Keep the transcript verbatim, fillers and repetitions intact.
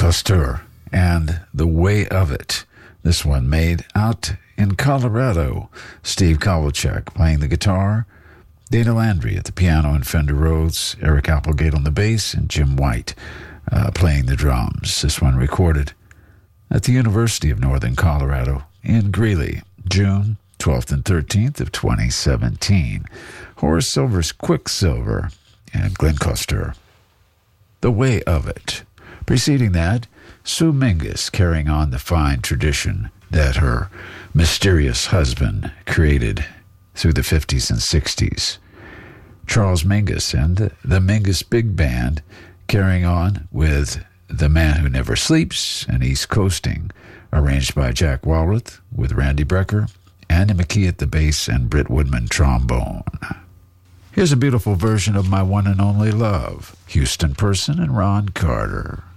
Custer and The Way of It. This one made out in Colorado. Steve Kovalchuk playing the guitar, Dana Landry at the piano and Fender Rhodes, Eric Applegate on the bass, and Jim White uh, playing the drums. This one recorded at the University of Northern Colorado in Greeley, June twelfth and thirteenth of twenty seventeen. Horace Silver's Quicksilver and Glenn Custer, The Way of It. Preceding that, Sue Mingus carrying on the fine tradition that her mysterious husband created through the fifties and sixties. Charles Mingus and the Mingus Big Band carrying on with The Man Who Never Sleeps and East Coasting, arranged by Jack Walrath with Randy Brecker, Andy McKee at the bass, and Britt Woodman trombone. Here's a beautiful version of My One and Only Love, Houston Person and Ron Carter.